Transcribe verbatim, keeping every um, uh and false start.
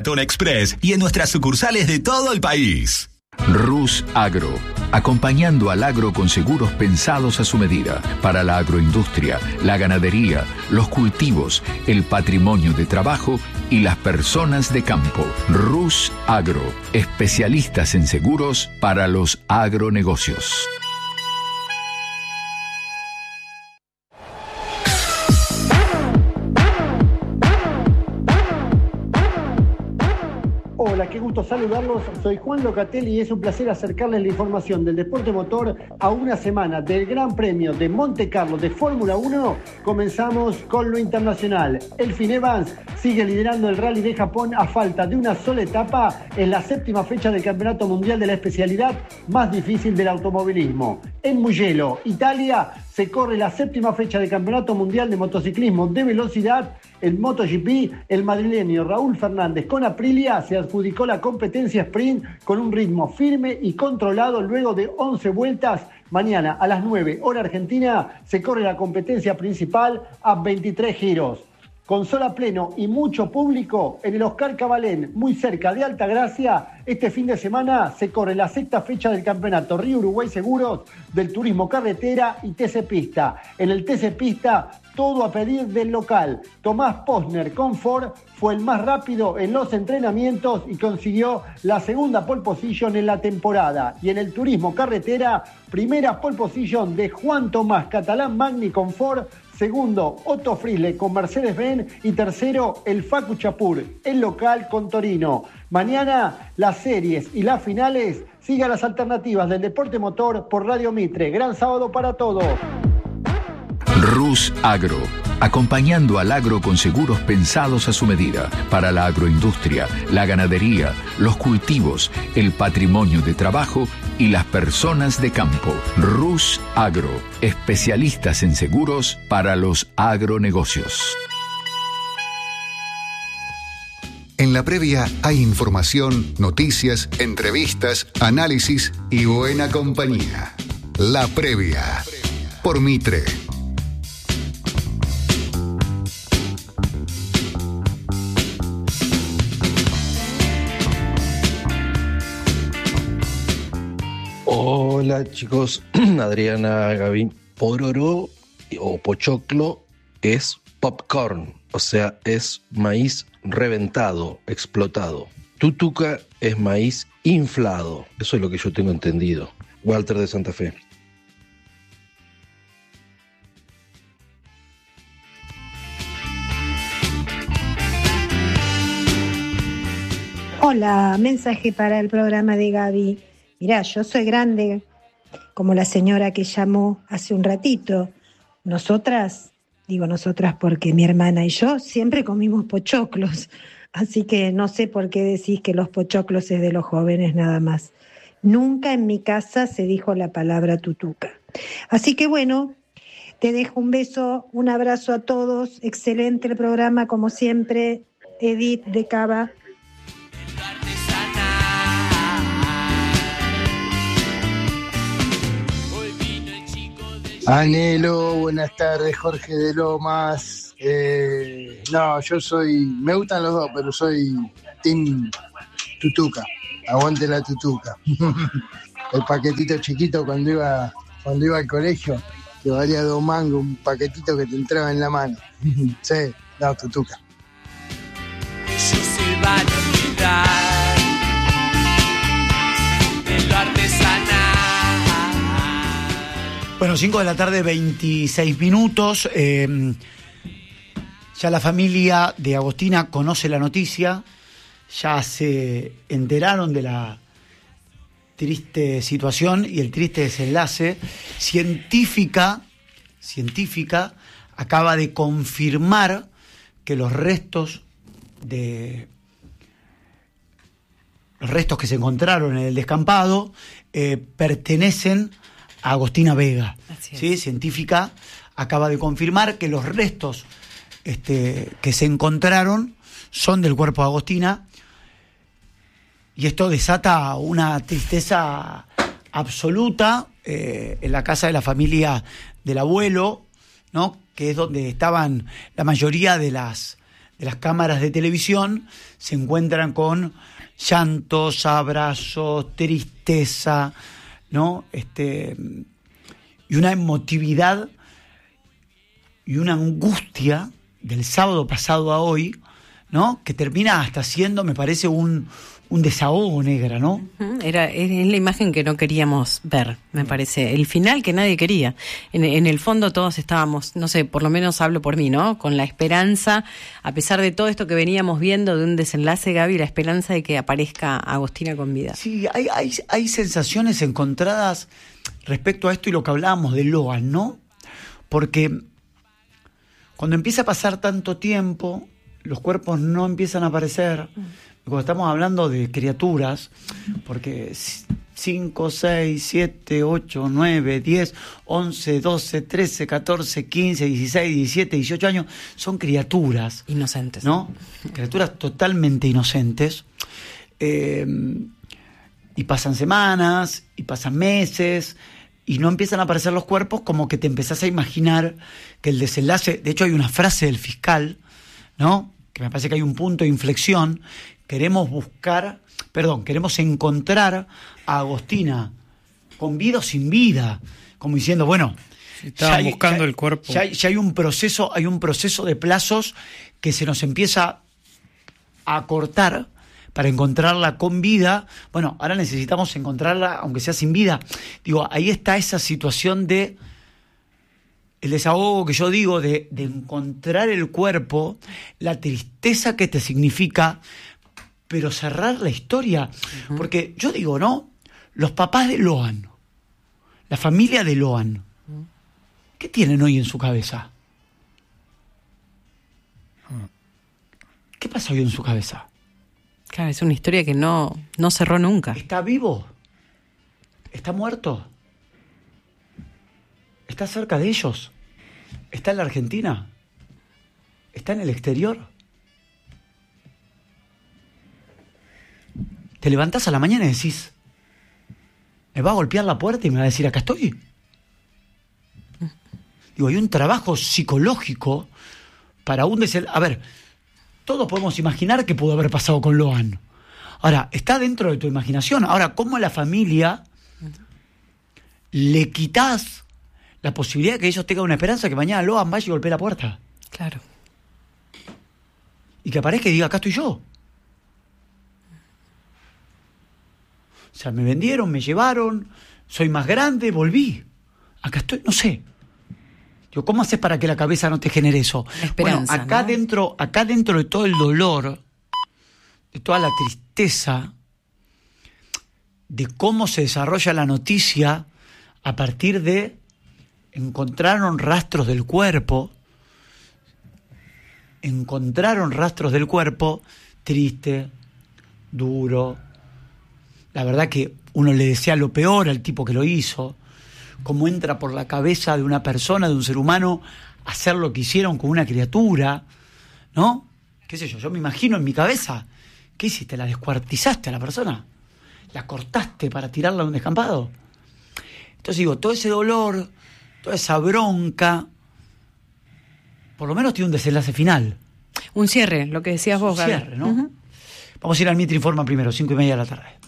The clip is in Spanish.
Maratón Express y en nuestras sucursales de todo el país. Rus Agro, acompañando al agro con seguros pensados a su medida, para la agroindustria, la ganadería, los cultivos, el patrimonio de trabajo y las personas de campo. Rus Agro, especialistas en seguros para los agronegocios. Hola, qué gusto saludarlos. Soy Juan Locatelli y es un placer acercarles la información del deporte motor a una semana del Gran Premio de Monte Carlo de Fórmula uno. Comenzamos con lo internacional. Elfyn Evans sigue liderando el Rally de Japón a falta de una sola etapa en la séptima fecha del Campeonato Mundial de la especialidad más difícil del automovilismo. En Mugello, Italia, se corre la séptima fecha del Campeonato Mundial de Motociclismo de Velocidad. En MotoGP, el madrileño Raúl Fernández con Aprilia se adjudicó la competencia sprint con un ritmo firme y controlado luego de once vueltas. Mañana a las nueve, hora argentina, se corre la competencia principal a veintitrés giros. Con sol a pleno y mucho público, en el Oscar Cabalén, muy cerca de Altagracia, este fin de semana se corre la sexta fecha del campeonato Río Uruguay Seguros del Turismo Carretera y T C Pista. En el T C Pista, todo a pedir del local. Tomás Posner con Ford fue el más rápido en los entrenamientos y consiguió la segunda pole position en la temporada. Y en el Turismo Carretera, primera pole position de Juan Tomás Catalán Magni con Ford, segundo Otto Frizzle con Mercedes-Benz y tercero el Facu Chapur, el local con Torino. Mañana las series y las finales. Sigan las alternativas del deporte motor por Radio Mitre. Gran sábado para todos. Rus Agro, acompañando al agro con seguros pensados a su medida, para la agroindustria, la ganadería, los cultivos, el patrimonio de trabajo y las personas de campo. Rus Agro, especialistas en seguros para los agronegocios. En la previa hay información, noticias, entrevistas, análisis y buena compañía. La previa, por Mitre. Hola chicos, Adriana, Gaby. Pororó o pochoclo es popcorn, o sea, es maíz reventado, explotado. Tutuca es maíz inflado, eso es lo que yo tengo entendido. Walter de Santa Fe. Hola, mensaje para el programa de Gaby. Mirá, yo soy grande, como la señora que llamó hace un ratito. Nosotras, digo nosotras porque mi hermana y yo siempre comimos pochoclos. Así que no sé por qué decís que los pochoclos es de los jóvenes nada más. Nunca en mi casa se dijo la palabra tutuca. Así que bueno, te dejo un beso, un abrazo a todos. Excelente el programa, como siempre. Edith de Cava. Anhelo, buenas tardes, Jorge de Lomas. Eh, no, yo soy, me gustan los dos, pero soy team tutuca. Aguante la tutuca. El paquetito chiquito cuando iba, cuando iba al colegio, que valía dos mangos, un paquetito que te entraba en la mano. Sí, no, tutuca. Ellos se van a olvidar de lo artesanal. Bueno, cinco de la tarde, veintiséis minutos. Eh, ya la familia de Agostina conoce la noticia. Ya se enteraron de la triste situación y el triste desenlace. Científica, científica acaba de confirmar que los restos de los restos que se encontraron en el descampado eh, pertenecen a Agostina Vega. ¿Sí? Científica acaba de confirmar que los restos este, que se encontraron son del cuerpo de Agostina, y esto desata una tristeza absoluta eh, en la casa de la familia del abuelo, ¿no? Que es donde estaban la mayoría de las de de las cámaras de televisión se encuentran con llantos, abrazos, tristeza, ¿no? Este, y una emotividad y una angustia del sábado pasado a hoy, ¿no? Que termina hasta siendo, me parece, un, un desahogo, Negra, ¿no? Era, es la imagen que no queríamos ver, me parece. El final que nadie quería. En, en el fondo todos estábamos, no sé, por lo menos hablo por mí, ¿no? Con la esperanza, a pesar de todo esto que veníamos viendo de un desenlace, Gaby, la esperanza de que aparezca Agostina con vida. Sí, hay, hay, hay sensaciones encontradas respecto a esto y lo que hablábamos de Loan, ¿no? Porque cuando empieza a pasar tanto tiempo, los cuerpos no empiezan a aparecer. Cuando estamos hablando de criaturas, porque cinco, seis, siete, ocho, nueve, diez, once, doce, trece, catorce, quince, dieciséis, diecisiete, dieciocho años, son criaturas. Inocentes. ¿No? Criaturas totalmente inocentes. Eh, y pasan semanas, y pasan meses, y no empiezan a aparecer los cuerpos, como que te empezás a imaginar que el desenlace... De hecho, hay una frase del fiscal, ¿no?, que me parece que hay un punto de inflexión. Queremos buscar, perdón, queremos encontrar a Agostina con vida o sin vida, como diciendo, bueno, estaban ya hay, buscando ya, el cuerpo. Ya, ya hay un proceso, hay un proceso de plazos que se nos empieza a acortar para encontrarla con vida. Bueno, ahora necesitamos encontrarla aunque sea sin vida. Digo, ahí está esa situación de el desahogo que yo digo de, de encontrar el cuerpo, la tristeza que te significa, pero cerrar la historia. Uh-huh. Porque yo digo, ¿no? Los papás de Loan, la familia de Loan, uh-huh. ¿qué tienen hoy en su cabeza? Uh-huh. ¿Qué pasa hoy en su cabeza? Claro, es una historia que no, no cerró nunca. ¿Está vivo? ¿Está muerto? ¿Está cerca de ellos? ¿Está en la Argentina? ¿Está en el exterior? Te levantás a la mañana y decís, ¿me va a golpear la puerta y me va a decir, acá estoy? Digo, hay un trabajo psicológico para un desel... A ver, todos podemos imaginar qué pudo haber pasado con Loan. Ahora, está dentro de tu imaginación. Ahora, ¿cómo a la familia le quitas la posibilidad de que ellos tengan una esperanza que mañana Loan vaya y golpee la puerta? Claro. Y que aparezca y diga, acá estoy yo. O sea, me vendieron, me llevaron, soy más grande, volví. Acá estoy, no sé. Digo, ¿cómo haces para que la cabeza no te genere eso? Esperanza, bueno, acá ¿no? dentro, acá dentro de todo el dolor, de toda la tristeza, de cómo se desarrolla la noticia a partir de encontraron rastros del cuerpo, encontraron rastros del cuerpo, triste, duro. La verdad que uno le desea lo peor al tipo que lo hizo, cómo entra por la cabeza de una persona, de un ser humano, hacer lo que hicieron con una criatura, ¿no? ¿Qué sé yo? Yo me imagino en mi cabeza, ¿qué hiciste? ¿La descuartizaste a la persona? ¿La cortaste para tirarla a un descampado? Entonces digo, todo ese dolor, toda esa bronca, por lo menos tiene un desenlace final. Un cierre, lo que decías vos, Un Gaby. cierre, ¿no? Uh-huh. Vamos a ir al Mitre Informa primero, cinco y media de la tarde.